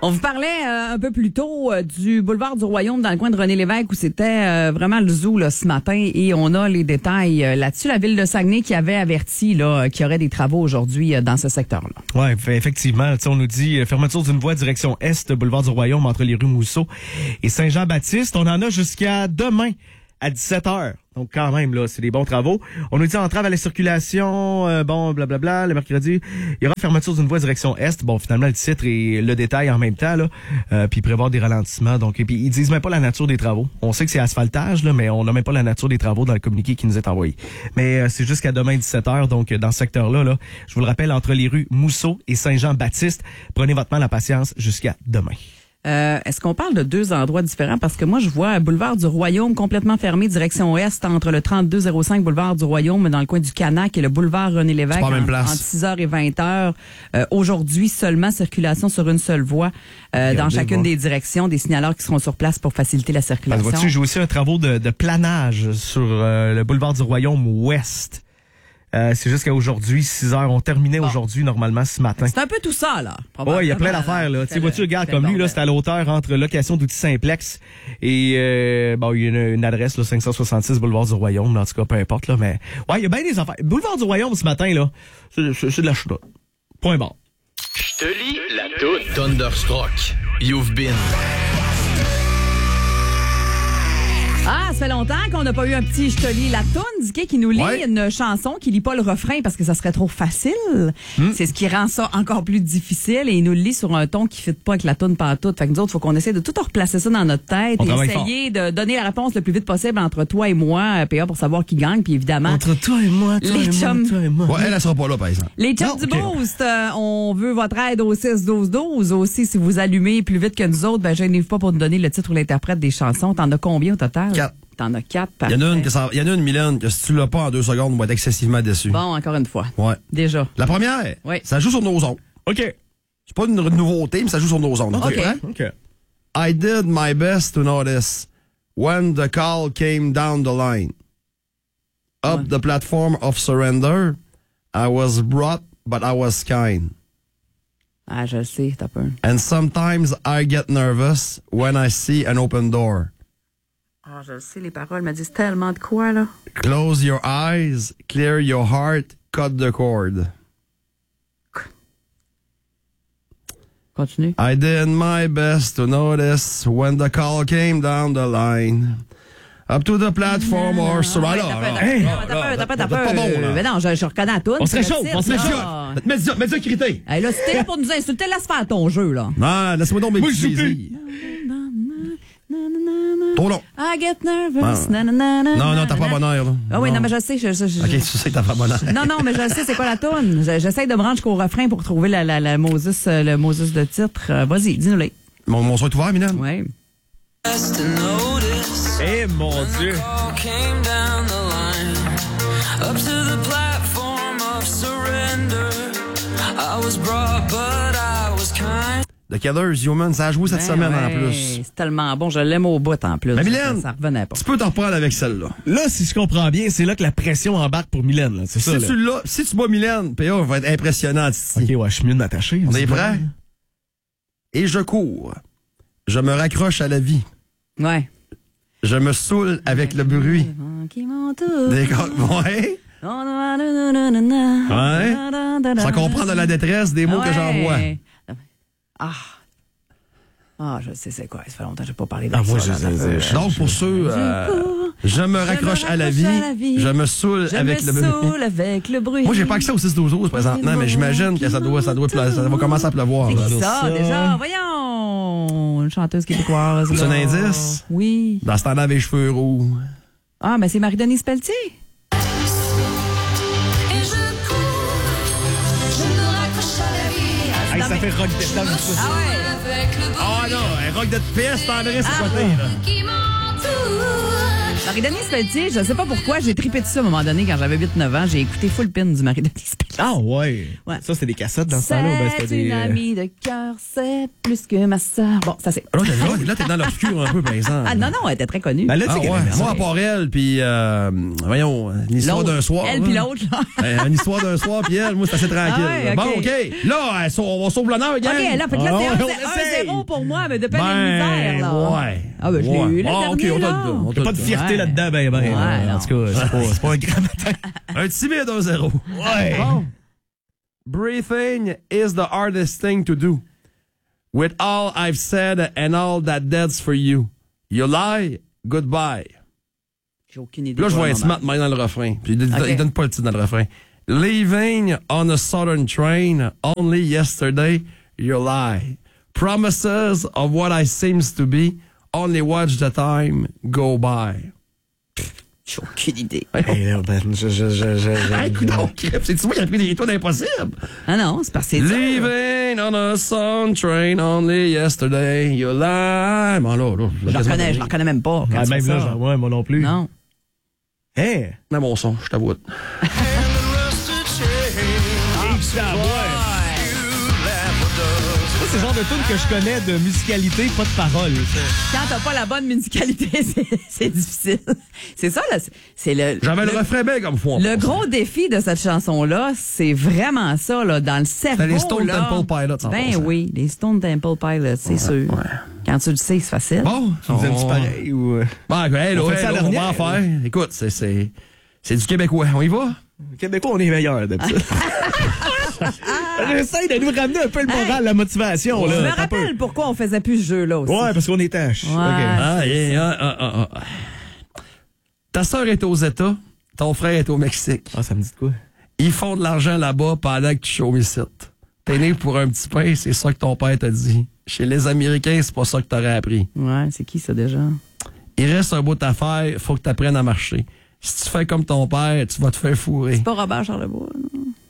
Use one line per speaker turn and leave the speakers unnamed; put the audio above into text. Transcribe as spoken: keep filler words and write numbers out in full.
On vous parlait euh, un peu plus tôt euh, du boulevard du Royaume dans le coin de René-Lévesque où c'était euh, vraiment le zoo là, ce matin et on a les détails euh, là-dessus. La ville de Saguenay qui avait averti là, qu'il y aurait des travaux aujourd'hui euh, dans ce secteur-là.
Oui, effectivement. On nous dit euh, fermeture d'une voie direction Est, boulevard du Royaume entre les rues Mousseau et Saint-Jean-Baptiste. On en a jusqu'à demain à dix-sept heures. Donc quand même, là, c'est des bons travaux. On nous dit entrave à la circulation, euh, bon, blablabla, le mercredi, il y aura fermeture d'une voie direction Est. Bon, finalement, le titre et le détail en même temps, là, euh, puis prévoir des ralentissements. Donc, et puis ils disent même pas la nature des travaux. On sait que c'est asphaltage, là, mais on n'a même pas la nature des travaux dans le communiqué qui nous est envoyé. Mais euh, c'est jusqu'à demain dix-sept heures, donc dans ce secteur-là, là, je vous le rappelle, entre les rues Mousseau et Saint-Jean-Baptiste. Prenez votre mal la patience jusqu'à demain.
Euh, est-ce qu'on parle de deux endroits différents? Parce que moi, je vois boulevard du Royaume complètement fermé, direction ouest, entre le trente-deux zéro cinq boulevard du Royaume, dans le coin du Canac, et le boulevard René-Lévesque, en, entre six heures et vingt heures. Euh, aujourd'hui, seulement circulation sur une seule voie euh, dans chacune des directions, des signaleurs qui seront sur place pour faciliter la circulation.
Ah, vois-tu, j'ai aussi un travaux de, de planage sur euh, le boulevard du Royaume ouest. Euh, c'est jusqu'à aujourd'hui, six heures. On terminait bon. aujourd'hui, normalement, ce matin.
C'est un peu tout ça, là.
Oui, il y a plein d'affaires, là. Tu sais, vois-tu, regarde, comme lui, là, c'est à l'auteur entre location d'outils Simplex et, euh, bon, il y a une, une adresse, là, cinq cent soixante-six boulevard du Royaume, en tout cas, peu importe, là, mais, ouais, il y a bien des affaires. Boulevard du Royaume, ce matin, là, c'est, c'est, c'est de la chute. Point barre.
Je te lis la toune. Thunderstruck. You've been.
Ah, ça fait longtemps qu'on n'a pas eu un petit je te lis la toune, Dicky qui nous lit ouais. une chanson qui lit pas le refrain parce que ça serait trop facile. Hmm. C'est ce qui rend ça encore plus difficile et il nous le lit sur un ton qui fit pas avec la toune pantoute. Fait que nous autres, faut qu'on essaie de tout replacer ça dans notre tête
On
et essayer fort. de donner la réponse le plus vite possible entre toi et moi, P A, pour savoir qui gagne, puis évidemment.
Entre toi et moi, toi
les
et
chums,
moi, toi et moi.
Ouais, elle, elle sera pas là, par exemple.
Les chums du okay. Boost, euh, on veut votre aide au six douze douze aussi. Si vous allumez plus vite que nous autres, ben, gênez-vous pas pour nous donner le titre ou l'interprète des chansons. T'en as combien au total?
Quatre.
T'en as quatre,
Il y en a une, que ça, il y en a une, Mylène, que si tu l'as pas en deux secondes, on va être excessivement déçu.
Bon, encore une fois.
Ouais.
Déjà.
La première,
oui.
ça joue sur nos ondes.
OK.
C'est pas une nouveauté, mais ça joue sur nos ondes.
OK.
OK.
I did my best to notice when the call came down the line. Up ouais. the platform of surrender, I was brought, but I was kind.
Ah, je le sais, t'as peur.
And sometimes I get nervous when I see an open door.
Ah, je le sais, les paroles me disent tellement de quoi, là.
Close your eyes, clear your heart, cut the cord.
Continue.
I did my best to notice when the call came down the line. Up to the platform or surrender.
T'as pas, t'as pas, mais non, je, je reconnais à tout.
On serait chaud, on serait chaud.
Mets ça, mets ça, crité.
Hey, là, si t'es là pour nous insulter, laisse faire ton jeu, là.
Non, laisse-moi donc mes petits plaisirs. Trop long.
I get nervous.
Ah. Non, non, t'as pas bonheur, là.
Ah oui,
non.
non, mais je sais. Je, je, je,
OK, tu sais que t'as pas bonheur.
Non, non, mais je sais c'est quoi la toune. J'essaie de me rendre jusqu'au refrain pour trouver la, la, la Moses, le Moses de titre. Euh, vas-y, dis-nous-les.
Mon, mon son est ouvert, Mylène?
Oui.
Eh, mon Dieu.
The Killers, Human, ça a joué cette
ben
semaine
ouais,
en plus.
C'est tellement bon, je l'aime au bout en plus.
Mais Mylène,
ça, ça revenait pas.
Tu peux t'en reprendre avec celle-là.
Là, si je comprends bien, c'est là que la pression embarque pour Mylène. Là. C'est
si
ça, là.
Tu l'as, si tu bats Mylène, P A va être impressionnant.
OK, ouais, je suis mieux de m'attacher.
On est prêts? Et je cours. Je me raccroche à la vie.
Ouais.
Je me saoule avec le bruit. Des co- ouais. Ouais. Ça comprend de la détresse des mots
ouais.
que j'envoie.
Ah. Ah, je sais c'est quoi. Ça fait longtemps que je n'ai pas parlé de
ah,
ça.
Moi, je sais,
je, Donc, pour ceux... Euh, je me raccroche, je me raccroche à, la vie, à la vie. Je me saoule
je
avec
me
le bruit.
saoule avec le bruit.
Moi, j'ai pas accès au six douze douze présentement, mais j'imagine que ça doit, ça doit, ça va commencer à pleuvoir.
C'est qui
là.
ça, déjà? Voyons! Une chanteuse québécoise.
C'est un indice?
Oui.
Dans ce temps-là, avec les cheveux roux.
Ah, mais c'est Marie-Denise Pelletier.
Hey, ça fait rock de temps.
Ah ouais?
Ah non, un rock de pièce, t'en reste à côté, là.
Marie-Denise Pelletier, je sais pas pourquoi, j'ai trippé de ça à un moment donné quand j'avais huit neuf ans. J'ai écouté full pin du Marie-Denise Pelletier.
Ah ouais.
ouais.
Ça, c'est des cassettes dans ce temps-là. Ben,
c'est
des...
une amie de cœur, c'est plus que ma sœur. Bon, ça c'est.
Là, t'es, là, t'es dans l'obscur un peu, par exemple.
Ah non, non, elle était très connue.
Ben là,
ah, ouais. Moi, à part elle, puis euh, voyons, une histoire
l'autre.
d'un soir.
Elle puis l'autre, là.
Ben, une histoire d'un soir, puis elle, moi, c'est assez tranquille.
Ah ouais,
bon,
okay.
OK. Là, on va sauver l'honneur, gang.
OK, là, fait que là,
ah,
c'est
ouais,
un zéro pour moi, mais de peine
ben,
et de misère, là.
Ouais.
Ah, ben, je l'ai
ouais.
eu, le
ah,
dernier,
OK, on
là.
t'a le
Il n'y a pas de fierté
ouais.
là-dedans, ben, ben.
Ouais,
en tout cas, c'est pas, c'est pas un grand matin.
Un timide un zéro.
Ouais.
Bon. Breathing is the hardest thing to do. With all I've said and all that that's for you. You lie, goodbye.
J'ai aucune idée.
Là, je vois un smart main dans le refrain. Puis il, okay. il donne pas le titre dans le refrain. Leaving on a southern train only yesterday, you lie. Promises of what I seems to be, only watch the time go by.
J'ai aucune idée.
Hey, là, ben, je, je, je, je,
hey, écoute donc, c'est-tu moi qui a pris des toits d'impossible?
Ah non, c'est parce que c'est
Leaving on a southern train only yesterday, you lie. Bon, là, là,
je le reconnais, je le reconnais même pas.
Ah, même là, genre, ouais, moi non plus.
Non.
Hey!
Dans mon son, je t'avoue.
C'est le genre de tune que je connais de musicalité, pas de paroles.
Quand t'as pas la bonne musicalité, c'est, c'est difficile. C'est ça, là. C'est le.
J'avais
le,
le refrain bien comme fois.
Le gros défi de cette chanson-là, c'est vraiment ça, là, dans le cerveau.
C'est les Stone
là.
Temple Pilots.
Ben oui, les Stone Temple Pilots, c'est ouais, sûr. Ouais. Quand tu le sais, c'est facile.
Bon,
on vous aime pareil ou.
Ben, hey, là, on, hey, là, on va en faire. Écoute, c'est, c'est, c'est du québécois. On y va?
Le Québécois, on est meilleurs d'habitude. J'essaie de nous ramener un peu le moral, hey, la motivation. Là,
je me rappelle peu. Pourquoi on faisait plus ce jeu-là aussi.
Ouais, parce qu'on est tâche.
Ouais,
okay.
Ah, yeah, ah, ah, ah. Ta sœur est aux États, ton frère est au Mexique.
Ah, ça me dit de quoi?
Ils font de l'argent là-bas pendant que tu chômes ici. T'es né pour un petit pain, c'est ça que ton père t'a dit. Chez les Américains, c'est pas ça que t'aurais appris.
Ouais, c'est qui ça déjà?
Il reste un bout à faire, faut que t'apprennes à marcher. Si tu fais comme ton père, tu vas te faire fourrer.
C'est pas Robert Charlebois, non?